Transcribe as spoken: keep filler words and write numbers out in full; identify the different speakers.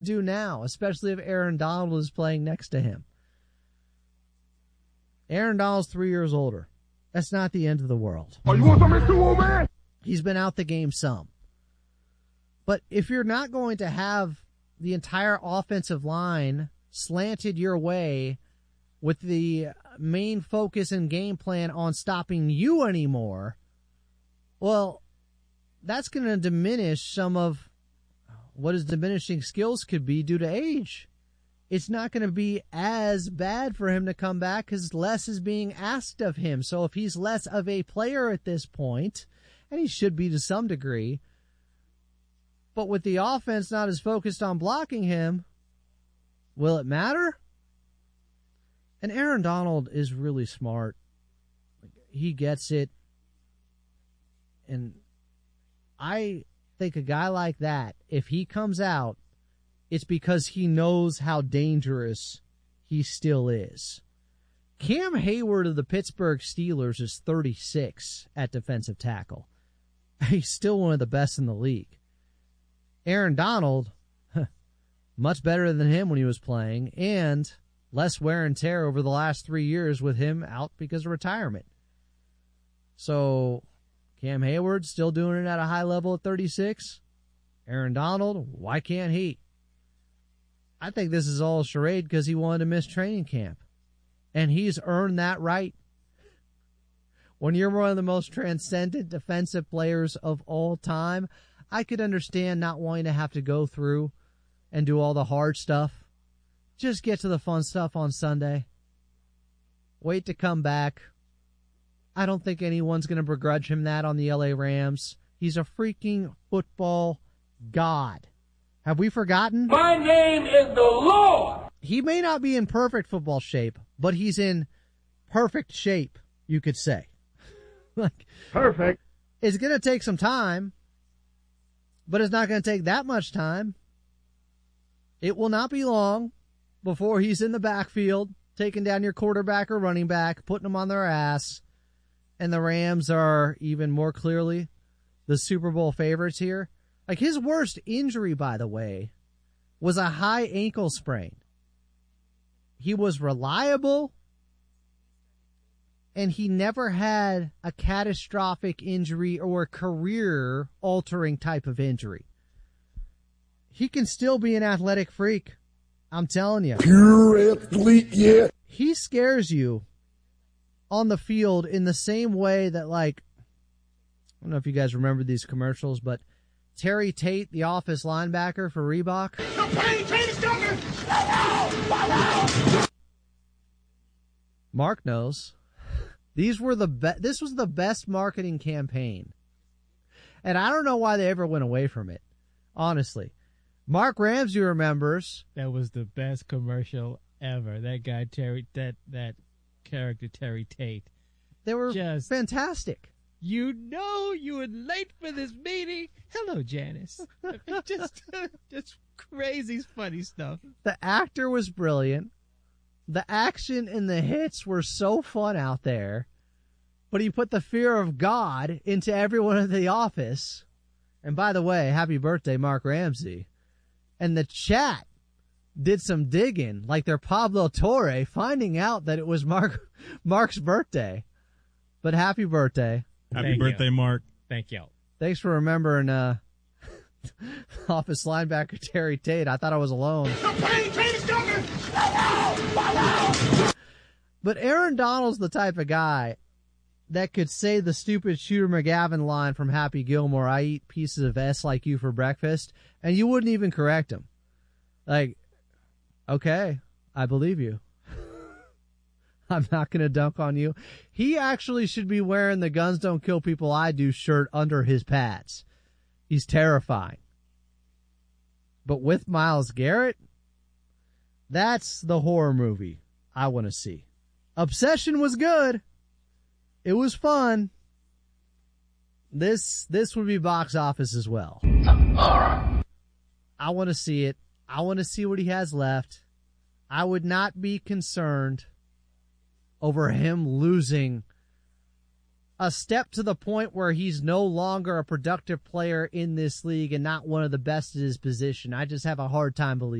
Speaker 1: do now, especially if Aaron Donald is playing next to him. Aaron Donald's three years older. That's not the end of the world.
Speaker 2: Oh, you want some Mister Woman?
Speaker 1: He's been out the game some. But if you're not going to have the entire offensive line slanted your way with the main focus and game plan on stopping you anymore, well, that's going to diminish some of what his diminishing skills could be due to age. It's not going to be as bad for him to come back because less is being asked of him. So if he's less of a player at this point, and he should be to some degree, but with the offense not as focused on blocking him, will it matter? And Aaron Donald is really smart. He gets it. And I think a guy like that, if he comes out, it's because he knows how dangerous he still is. Cam Hayward of the Pittsburgh Steelers is thirty-six at defensive tackle. He's still one of the best in the league. Aaron Donald, much better than him when he was playing, and less wear and tear over the last three years with him out because of retirement. So Cam Hayward still doing it at a high level at thirty-six. Aaron Donald, why can't he? I think this is all a charade because he wanted to miss training camp. And he's earned that right. When you're one of the most transcendent defensive players of all time, I could understand not wanting to have to go through and do all the hard stuff. Just get to the fun stuff on Sunday. Wait to come back. I don't think anyone's going to begrudge him that on the L A Rams. He's a freaking football god. Have we forgotten?
Speaker 2: My name is the Lord.
Speaker 1: He may not be in perfect football shape, but he's in perfect shape, you could say. Like,
Speaker 2: perfect.
Speaker 1: It's going to take some time, but it's not going to take that much time. It will not be long before he's in the backfield, taking down your quarterback or running back, putting them on their ass, and the Rams are even more clearly the Super Bowl favorites here. Like, his worst injury, by the way, was a high ankle sprain. He was reliable, and he never had a catastrophic injury or a career-altering type of injury. He can still be an athletic freak. I'm telling you.
Speaker 2: Pure athlete, yeah.
Speaker 1: He scares you on the field in the same way that, like, I don't know if you guys remember these commercials, but Terry Tate, the Office linebacker for Reebok.
Speaker 2: The Terry Tate is coming!
Speaker 1: Mark knows. These were the be- This was the best marketing campaign. And I don't know why they ever went away from it, honestly. Mark Ramsey remembers.
Speaker 3: That was the best commercial ever. That guy, Terry, that, that character, Terry Tate.
Speaker 1: They were
Speaker 3: Just
Speaker 1: fantastic.
Speaker 3: You know you were late for this meeting. Hello, Janice. just, just crazy, funny stuff.
Speaker 1: The actor was brilliant. The action and the hits were so fun out there. But he put the fear of God into everyone in the office. And by the way, happy birthday, Mark Ramsey. And the chat did some digging, like they're Pablo Torre, finding out that it was Mark Mark's birthday. But happy birthday.
Speaker 4: Happy
Speaker 3: Thank
Speaker 4: birthday,
Speaker 3: you.
Speaker 4: Mark.
Speaker 3: Thank you.
Speaker 1: Thanks for remembering uh, Office linebacker Terry Tate. I thought I was alone.
Speaker 2: The Terry Tate is coming!
Speaker 1: But Aaron Donald's the type of guy that could say the stupid Shooter McGavin line from Happy Gilmore, I eat pieces of S like you for breakfast, and you wouldn't even correct him. Like, okay, I believe you. I'm not going to dunk on you. He actually should be wearing the Guns Don't Kill People I Do shirt under his pads. He's terrifying. But with Myles Garrett, that's the horror movie I want to see. Obsession was good. It was fun. This this would be box office as well. Horror. I want to see it. I want to see what he has left. I would not be concerned over him losing a step to the point where he's no longer a productive player in this league and not one of the best at his position. I just have a hard time believing